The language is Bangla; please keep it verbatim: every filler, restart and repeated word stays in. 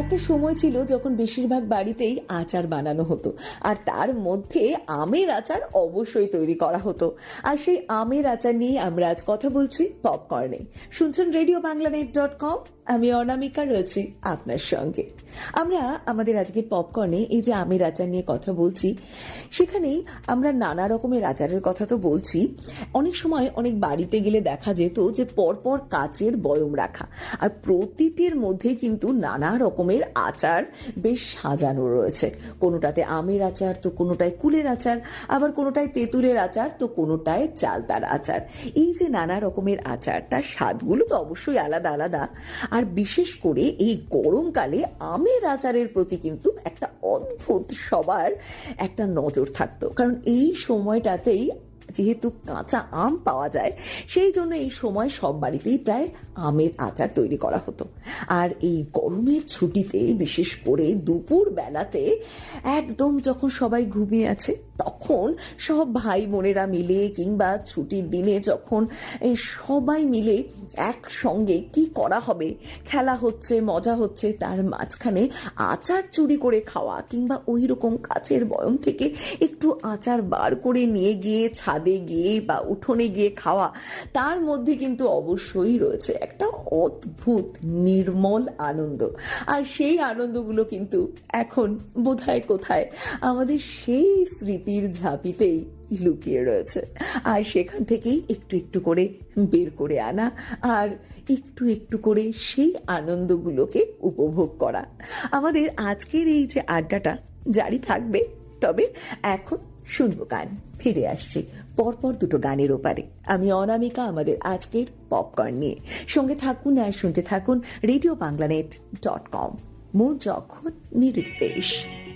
একটা সময় ছিল যখন বেশিরভাগ বাড়িতেই আচার বানানো হতো, আর তার মধ্যে আমের আচার অবশ্যই তৈরি করা হতো। আর সেই আমের আচার নিয়ে আমরা আজ কথা বলছি পপকর্নে। শুনছেন radio Bangla net dot com, আমি অনামিকা রয়েছি আপনার সঙ্গে। আমরা আমাদের আজকের পপকর্নে এই যে আমের আচার নিয়ে কথা বলছি, সেখানেই আমরা নানা রকমের আচারের কথা তো বলছি। অনেক সময় অনেক বাড়িতে গেলে দেখা যেত যে পরপর কাচের বয়ম রাখা, আর প্রতিটির মধ্যে কিন্তু নানা রকমের আচার বেশ সাজানো রয়েছে। কোনোটাতে আমের আচার, তো কোনোটায় কুলের আচার, আবার কোনোটায় তেঁতুলের আচার, তো কোনোটায় চালতার আচার। এই যে নানা রকমের আচার, তার স্বাদগুলো তো অবশ্যই আলাদা আলাদা। আর বিশেষ করে এই গরমকালে আমের আচারের প্রতি কিন্তু একটা অদ্ভুত সবার একটা নজর থাকতো, কারণ এই সময়টাতেই যেহেতু কাঁচা আম পাওয়া যায়, সেই জন্য এই সময় সব বাড়িতেই প্রায় আমের আচার তৈরি করা হতো। আর এই গরমের ছুটিতে বিশেষ করে দুপুর বেলাতে একদম যখন সবাই ঘুমিয়ে আছে, তখন সব ভাই বোনেরা মিলে কিংবা ছুটির দিনে যখন এই সবাই মিলে একসঙ্গে কি করা হবে, খেলা হচ্ছে, মজা হচ্ছে, তার মাঝখানে আচার চুরি করে খাওয়া কিংবা ওই রকম কাচের বয়ম থেকে একটু আচার বার করে নিয়ে গিয়ে ছাদে গিয়ে বা উঠোনে গিয়ে খাওয়া, তার মধ্যে কিন্তু অবশ্যই রয়েছে একটা অদ্ভুত নির্মল আনন্দ। আর সেই আনন্দগুলো কিন্তু এখন বোধহয় কোথায় আমাদের সেই স্মৃতির ঝাঁপিতেই লুকিয়ে রয়েছে। আর সেখান থেকেই একটু একটু করে বের করে আনা আর একটু একটু করে সেই আনন্দগুলোকে উপভোগ করা। আমাদের আজকের এই যে আড্ডাটা জারি থাকবে, তবে এখন শুনবো গান। ফিরে আসছি পরপর দুটো গানের ওপারে। আমি অনামিকা আমাদের আজকের পপকর্ন নিয়ে। সঙ্গে থাকুন আর শুনতে থাকুন radio Bangla net dot com. মন যখন নিরুদ্দেশ।